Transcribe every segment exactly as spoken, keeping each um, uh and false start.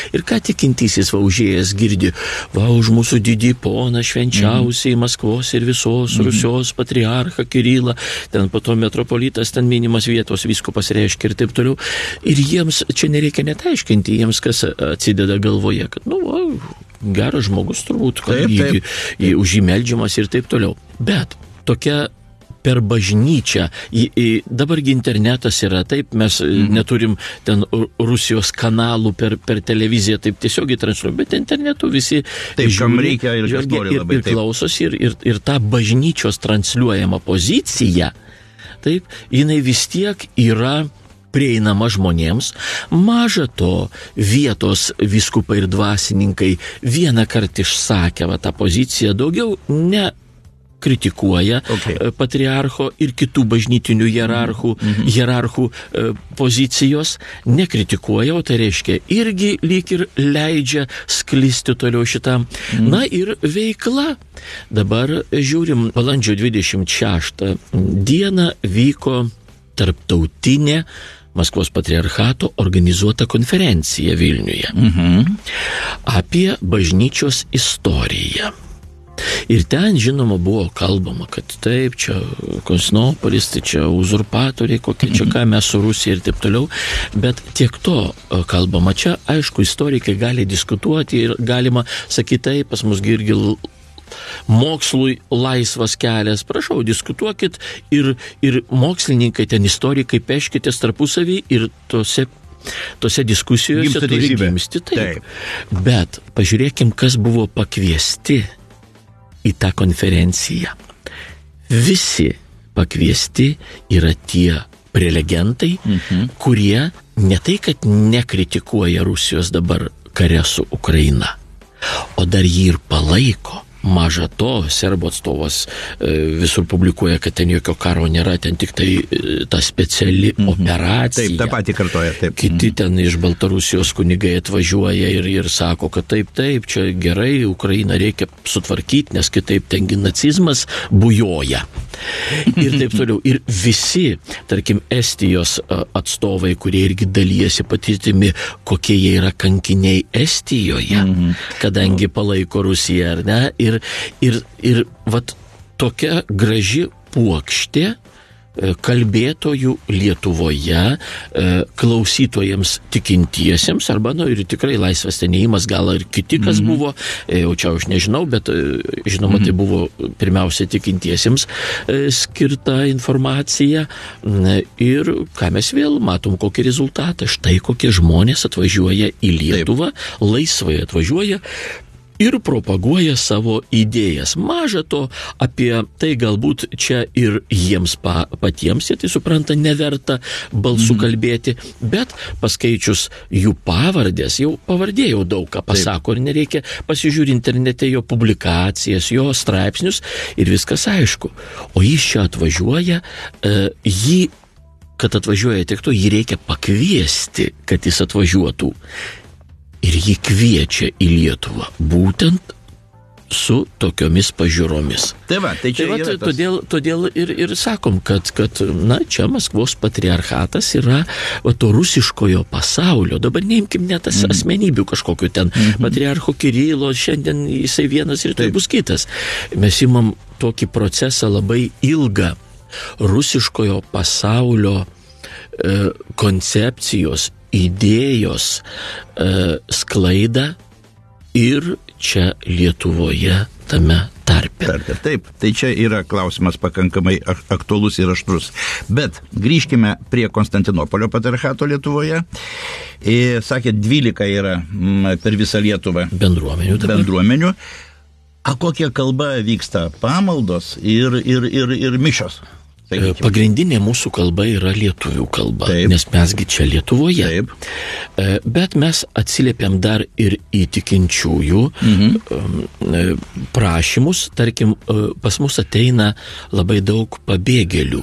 Ir ką tikintysis va užėjęs girdi, va už mūsų didį poną švenčiausiai mm. Maskvos ir visos mm. Rusijos patriarchą Kirilą, ten po to metropolitas, ten minimas vietos vyskupas reiškia ir taip toliau. Ir jiems čia nereikia net aiškinti, jiems kas atsideda galvoje, kad, nu, va, geras žmogus turbūt, kad taip, taip. Jį, jį, už jį meldžiamas ir taip toliau. Bet tokia per bažnyčią, į, į, dabargi internetas yra, taip, mes mm. neturim ten Rusijos kanalų per, per televiziją, taip tiesiog įtransliuoja, bet internetu visi taip, žiūri, reikia ir, žiūri, ir, labai, ir klausosi, ir, ir, ir ta bažnyčios transliuojama pozicija, taip, jinai vis tiek yra prieinama žmonėms. Maža to, vietos vyskupai ir dvasininkai vieną kartą išsakė va, tą poziciją, daugiau ne kritikuoja okay. patriarcho ir kitų bažnytinių hierarchų, mm-hmm. hierarchų e, pozicijos, nekritikuoja, o tai reiškia irgi lyg ir leidžia sklisti toliau šitam. Mm. Na ir veikla. Dabar žiūrim, balandžio dvidešimt šeštą dieną vyko tarptautinė Maskvos patriarchato organizuota konferencija Vilniuje mm-hmm. apie bažnyčios istoriją. Ir ten, žinoma, buvo kalbama, kad taip, čia Konstantinopolis, tai čia uzurpatoriai, kokie čia ką mes su Rusija ir taip toliau, bet tiek to kalbama. Čia, aišku, istorikai gali diskutuoti ir galima sakyti, taip, pas mus irgi mokslui laisvas kelias, prašau, diskutuokit ir, ir mokslininkai, ten istorikai, peškitės tarpusavį ir tose tose diskusijose turi gimsti. Taip. Taip. Bet pažiūrėkim, kas buvo pakviesti į tą konferenciją. Visi pakviesti yra tie prelegentai, mhm. kurie ne tai, kad nekritikuoja Rusijos dabar kare su Ukraina, o dar jį ir palaiko. Maža to, serbų atstovas e, visur publikuoja, kad ten jokio karo nėra, ten tik tai e, ta speciali mm-hmm. operacija. Taip, tą patį kartoja. Taip. Kiti ten iš Baltarusijos kunigai atvažiuoja ir, ir sako, kad taip, taip, čia gerai, Ukrainą reikia sutvarkyti, nes kitaip tengi nacizmas bujoja. Ir taip toliau. Ir visi, tarkim, Estijos atstovai, kurie irgi dalyjasi patirtimi, kokie jie yra kankiniai Estijoje, mm-hmm. kadangi palaiko Rusiją, ar ne? Ir, ir, ir vat tokia graži puokštė kalbėtojų Lietuvoje, klausytojams tikintiesiems, arba, nu, ir tikrai laisvas tenėjimas, gal ir kiti, kas mm-hmm. buvo, jau čia aš nežinau, bet žinoma, mm-hmm. tai buvo pirmiausia tikintiesiems skirta informacija. Ir ką mes vėl matom, kokį rezultatą. Štai kokie žmonės atvažiuoja į Lietuvą, taip. Laisvai atvažiuoja ir propaguoja savo idėjas. Maža to, apie tai galbūt čia ir jiems pa, patiems, jie tai supranta, neverta balsų mm. kalbėti, bet paskaičius jų pavardės, jau pavardė jau daug ką pasako, taip. Ir nereikia pasižiūrėti internete jo publikacijas, jo straipsnius ir viskas aišku. O jis čia atvažiuoja, e, jį, kad atvažiuoja tiek to, jį reikia pakviesti, kad jis atvažiuotų. Ir jį kviečia į Lietuvą būtent su tokiomis pažiūromis. Tai va, tai čia tai va, yra tas... Todėl, todėl ir, ir sakom, kad, kad na, čia Maskvos patriarchatas yra va, to rusiškojo pasaulio. Dabar neimkim net tas mm. asmenybių kažkokiu ten. Mm-hmm. Patriarcho Kirilo, šiandien jisai vienas ir tai bus kitas. Mes imam tokį procesą labai ilgą. Rusiškojo pasaulio e, koncepcijos, idėjos e, sklaidą ir čia Lietuvoje tame tarpe. Tarpe. Taip, tai čia yra klausimas pakankamai aktualus ir aštrus. Bet grįžkime prie Konstantinopolio patriarchato Lietuvoje. E, sakė, dvylika yra m, per visą Lietuvą bendruomenių. Dabar. bendruomenių. A kokia kalba vyksta pamaldos ir, ir, ir, ir mišios? Sakykim. Pagrindinė mūsų kalba yra lietuvių kalba, taip. Nes mesgi čia Lietuvoje. Taip. Bet mes atsiliepiam dar ir į tikinčiųjų mhm. prašymus. Tarkim, pas mus ateina labai daug pabėgėlių.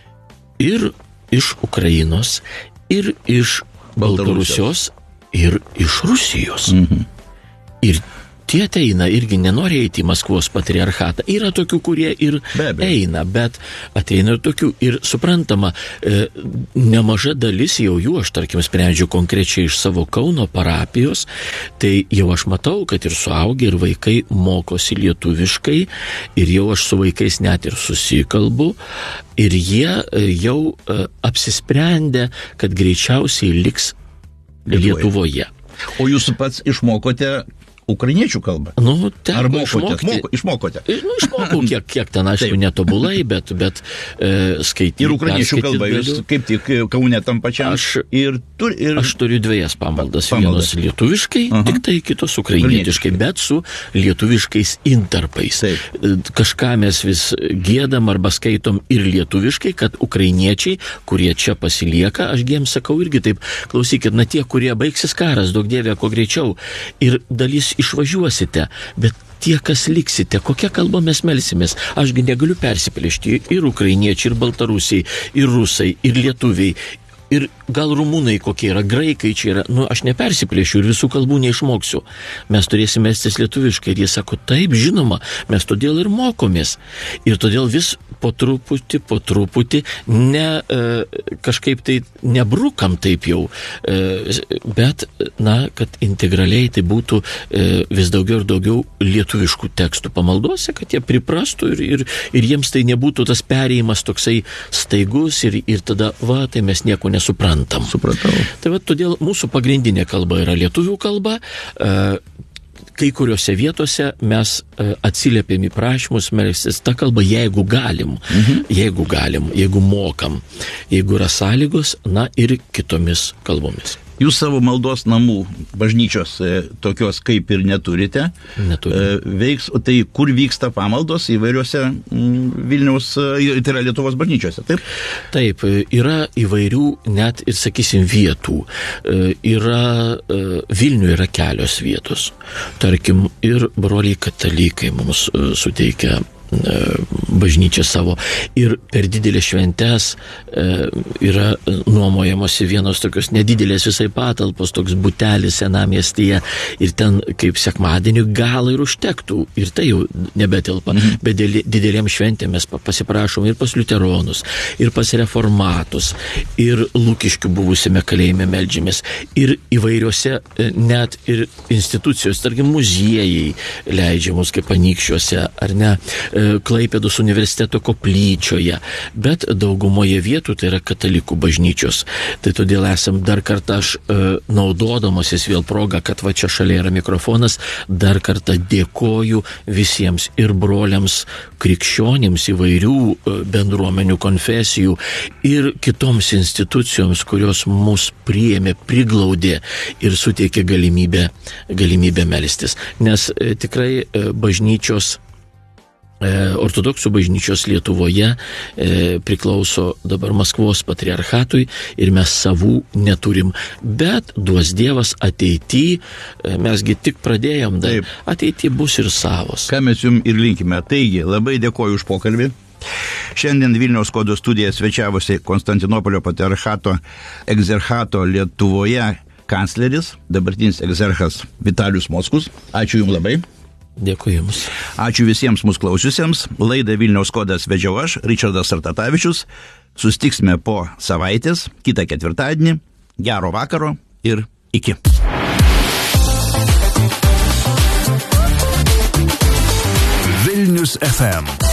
Ir iš Ukrainos, ir iš Baltarusijos, ir iš Rusijos. Mhm. Ir kiti ateina, irgi nenori eiti į Maskvos patriarchatą. Yra tokių, kurie ir be eina, bet ateina ir tokių. Ir suprantama, e, nemaža dalis jau jų, aš tarkim sprendžiu konkrečiai iš savo Kauno parapijos, tai jau aš matau, kad ir suaugę, ir vaikai mokosi lietuviškai, ir jau aš su vaikais net ir susikalbu, ir jie jau e, apsisprendė, kad greičiausiai liks Lietuvoje. O jūs pats išmokote ukrainiečių kalbą? Nu, Ar mokote? Moko, išmokote? Nu, išmokau, kiek, kiek ten, aišku, netobulai, bet, bet e, skaityti. Ir ukrainiečių kalbą, jūs kaip tik Kaune tam pačiam. Aš, ir tur, ir... aš turiu dviejas pamaldas, pamaldas. Vienos lietuviškai, uh-huh. tik tai kitos ukrainietiškai, bet su lietuviškais intarpais. Taip. Kažką mes vis giedam arba skaitom ir lietuviškai, kad ukrainiečiai, kurie čia pasilieka, aš jiems sakau irgi taip, klausykit, na tie, kurie baigsis karas, daug dievė, kuo greičiau, ir dalis išvažiuosite, bet tie, kas liksite, kokią kalbą mes melsimės, ašgi negaliu persiplėšti ir ukrainiečiai, ir baltarusiai, ir rusai, ir lietuviai, ir gal rumūnai kokie yra, graikai čia yra, nu aš nepersiplėšiu ir visų kalbų neišmoksiu. Mes turėsime melstis lietuviškai. Ir jie sako, taip, žinoma, mes todėl ir mokomės. Ir todėl vis po truputį, po truputį, ne, e, kažkaip tai nebrukam taip jau, e, bet, na, kad integraliai tai būtų e, vis daugiau ir daugiau lietuviškų tekstų pamaldose, kad jie priprastų ir, ir, ir jiems tai nebūtų tas perėjimas toksai staigus ir, ir tada, va, tai mes nieko nesuprantam. Supratau. Tai va, todėl mūsų pagrindinė kalba yra lietuvių kalba. E, Kai kuriuose vietose mes atsiliepiam į prašymus melstis tą kalbą, jeigu galim, mhm. jeigu galim, jeigu mokam, jeigu yra sąlygos, na ir kitomis kalbomis. Jūs savo maldos namų bažnyčios e, tokios kaip ir neturite. Neturime. E, veiks, tai kur vyksta pamaldos įvairiuose m, Vilniaus, e, tai yra Lietuvos bažnyčiose, taip? Taip, yra įvairių net ir, sakysim, vietų. E, yra, e, Vilniuje yra kelios vietos. Tarkim, ir broliai katalikai mums e, suteikia bažnyčią savo. Ir per didelės šventes e, yra nuomojamasi vienos tokios nedidelės visai patalpos, toks butelis senamiestyje, ir ten kaip sekmadienį gal ir užtektų, ir tai jau nebetelpa. Mhm. Bet didelėm šventėm mes pasiprašom ir pas liuteronus, ir pas reformatus, ir Lukiškių buvusime kalėjime meldžiamės, ir įvairiuose net ir institucijos, tarkim, muziejai leidžiamus kaip Anykščiuose, ar ne, Klaipėdos universiteto koplyčioje, bet daugumoje vietų tai yra katalikų bažnyčios. Tai todėl esam dar kartą, aš naudodamasis vėl progą, kad va čia šalia yra mikrofonas, dar kartą dėkoju visiems ir broliams krikščionims įvairių bendruomenių, konfesijų ir kitoms institucijoms, kurios mus priėmė, priglaudė ir suteikė galimybę, galimybę melstis. Nes tikrai bažnyčios Ortodoksų bažnyčios Lietuvoje e, priklauso dabar Maskvos patriarchatui ir mes savų neturim. Bet duos Dievas ateity, e, mesgi tik pradėjom, dar ateity bus ir savos. Ką mes jums ir linkime. Taigi, labai dėkoju už pokalbį. Šiandien Vilniaus kodo studija svečiavosi Konstantinopolio patriarchato egzerchato Lietuvoje kancleris, dabartinis egzerchas Vitalijus Mockus. Ačiū jums labai. Dėkui Jums. Ačiū visiems mūsų klausiusiems. Laidą Vilniaus kodas vedžiau aš, Ričardas Sartatavičius. Sustiksime po savaitės, kitą ketvirtadienį. Gero vakaro ir iki. Vilnius F M.